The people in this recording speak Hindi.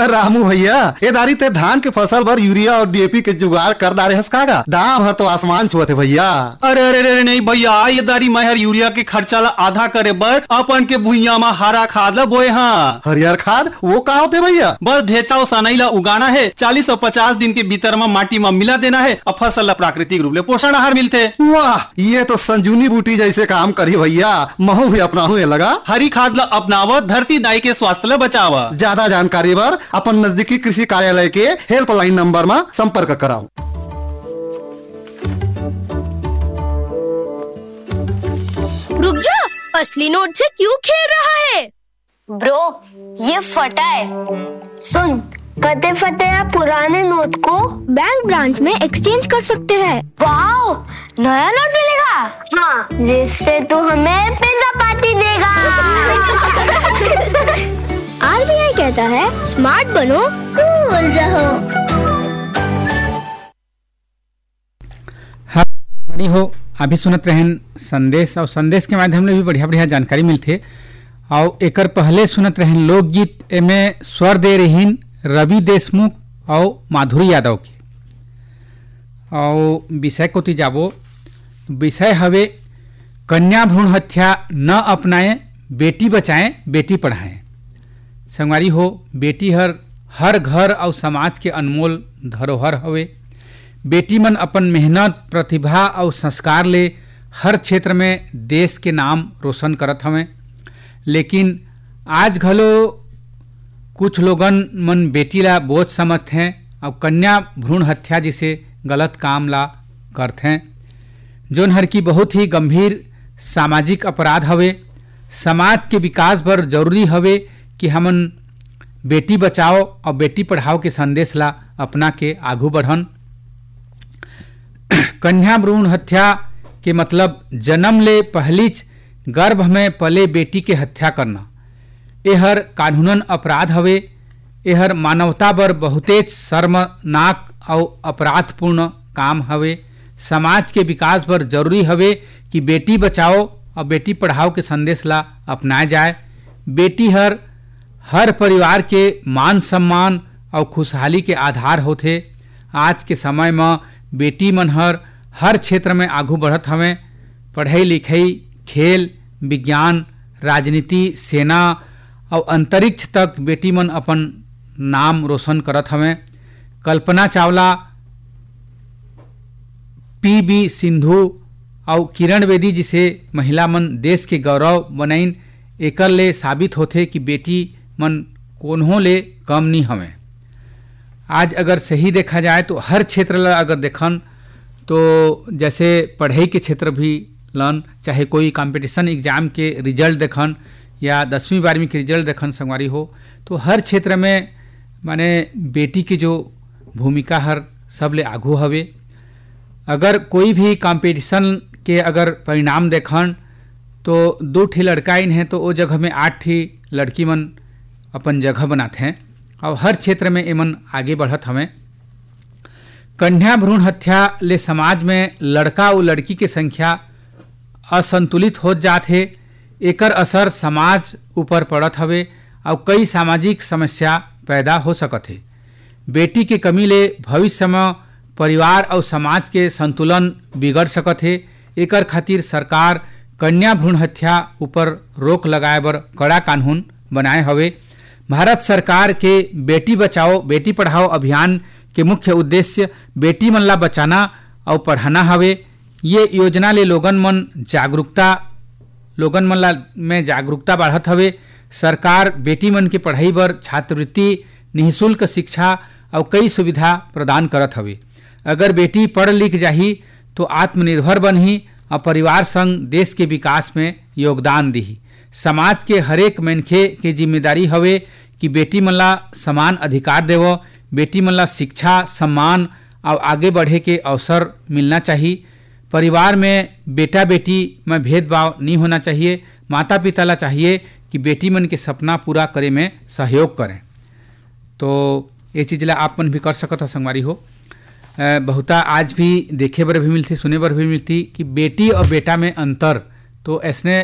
रामू भैया ये दारी ते धान के फसल भर यूरिया और डीएपी के जुगाड़ कर डारे हस कागा दाम हर तो आसमान छुअते भैया। अरे अरे अरे नहीं भैया ये दारी मैं हर यूरिया के खर्चा ला आधा करे बर अपन के भुइया में हरा खाद ला बोए हाँ। हरियर खाद वो का होते भैया? बस ढेचा सनई ला उगाना है, 40 और 50 दिन के भीतर में माटी में मिला देना है और फसल ला प्राकृतिक रूप ले पोषण आहार मिलते। वाह ये तो संजीवनी बूटी जैसे काम करी भैया, महू भी अपनाहू लगा। हरी खाद ला अपनावा, धरती दाई के स्वास्थ्य ला बचावा। ज्यादा जानकारी बर अपन नजदीकी कृषि कार्यालय के हेल्पलाइन नंबर में संपर्क कराओ। रुक जा, असली नोट से क्यों खेल रहा है? ब्रो ये फटा है। सुन कते फटे पुराने नोट को बैंक ब्रांच में एक्सचेंज कर सकते हैं। वाओ नया नोट मिलेगा। हाँ जिससे तू हमें पिज्जा पार्टी देगा। आरबीआई कहता है स्मार्ट बनो कूल रहो। हो अभी सुनत रहन संदेश और संदेश के माध्यम से भी बढ़िया बढ़िया जानकारी मिलते और एकर पहले सुनत रहन लोकगीत एमे स्वर दे रहीन रवि देशमुख और माधुरी यादव के। और विषय को जाबो विषय हवे कन्या भ्रूण हत्या न अपनाएं, बेटी बचाएं बेटी पढ़ाएं। संगवारी हो बेटी हर घर और समाज के अनमोल धरोहर हवे। बेटी मन अपन मेहनत प्रतिभा और संस्कार ले हर क्षेत्र में देश के नाम रोशन करत हमें। लेकिन आज घलो कुछ लोगन मन बेटी ला बोझ समझते हैं और कन्या भ्रूण हत्या जैसे गलत काम ला करते हैं, जोन हर की बहुत ही गंभीर सामाजिक अपराध हवे। समाज के विकास बर जरूरी हवे कि हमन बेटी बचाओ और बेटी पढ़ाओ के संदेश ला अपना के आगू बढ़न। कन्या भ्रूण हत्या के मतलब जन्म ले पहलीच गर्भ में पले बेटी के हत्या करना। एहर कानूनन अपराध हवे। एहर मानवता बर बहुतेज शर्मनाक और अपराधपूर्ण काम हवे। समाज के विकास बर जरूरी हवे कि बेटी बचाओ और बेटी पढ़ाओ के संदेश ला अपनाए जाए। बेटी हर परिवार के मान सम्मान और खुशहाली के आधार होते। आज के समय में बेटी मन हर क्षेत्र में आगू बढ़त हमें। पढ़ाई लिखाई खेल विज्ञान राजनीति सेना और अंतरिक्ष तक बेटी मन अपन नाम रोशन करत हमें। कल्पना चावला पीबी सिंधु और किरण बेदी जिसे महिला मन देश के गौरव बनाइन। एकर ले साबित होते कि बेटी मन कोन्हों ले कम नहीं हमें। आज अगर सही देखा जाए तो हर क्षेत्र ला अगर देखन तो जैसे पढ़ाई के क्षेत्र भी लन, चाहे कोई कंपटीशन एग्जाम के रिजल्ट देखन या 10वीं 12वीं के रिजल्ट देखन संगवारी हो, तो हर क्षेत्र में माने बेटी की जो भूमिका हर सब ले आगू हवे। अगर कोई भी कंपटीशन के अगर परिणाम देखन तो 2 ठी लड़का इन हैं तो वो जगह में 8 ठी लड़की मन अपन जगह बनाते हैं और हर क्षेत्र में एमन आगे बढ़त हमें। कन्या भ्रूण हत्या ले समाज में लड़का और लड़की के संख्या असंतुलित हो जाते। एकर असर समाज ऊपर पड़त हवे और कई सामाजिक समस्या पैदा हो सकत है। बेटी के कमी ले भविष्य में परिवार और समाज के संतुलन बिगड़ सकत है। एकर खातिर सरकार कन्या भ्रूण हत्या ऊपर रोक लगाए बर कड़ा कानून बनाए हवे। भारत सरकार के बेटी बचाओ बेटी पढ़ाओ अभियान के मुख्य उद्देश्य बेटी मन ला बचाना और पढ़ाना हवे। ये योजना ले लोगन मन ला में जागरूकता बढ़त हवे। सरकार बेटी मन के पढ़ाई बर छात्रवृत्ति निःशुल्क शिक्षा और कई सुविधा प्रदान करत हवे। अगर बेटी पढ़ लिख जाही तो आत्मनिर्भर बनही और परिवार संग देश के विकास में योगदान दिही। समाज के हरेक मनखे के जिम्मेदारी हवे कि बेटी मन ला समान अधिकार देवो। बेटी मन ला शिक्षा सम्मान और आगे बढ़े के अवसर मिलना चाहिए। परिवार में बेटा बेटी में भेदभाव नहीं होना चाहिए। माता पिता ला चाहिए कि बेटी मन के सपना पूरा करे में सहयोग करें। तो ये चीज़ ला आप मन भी कर सकत हो संगवारी हो। बहुता आज भी देखे बर भी मिलती सुने बर भी मिलती कि बेटी और बेटा में अंतर। तो ऐसने